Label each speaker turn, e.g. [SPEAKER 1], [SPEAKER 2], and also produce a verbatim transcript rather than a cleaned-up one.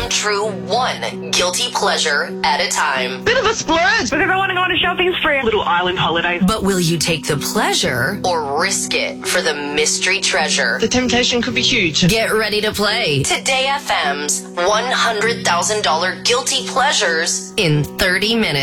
[SPEAKER 1] untrue one guilty pleasure at a time.
[SPEAKER 2] Bit of a splurge because I want to go on a shopping spree. Little island holiday.
[SPEAKER 1] But will you take the pleasure or risk it for the mystery treasure?
[SPEAKER 2] The temptation could be huge.
[SPEAKER 1] Get ready to play Today F M's one hundred thousand dollars Guilty Pleasures in thirty minutes.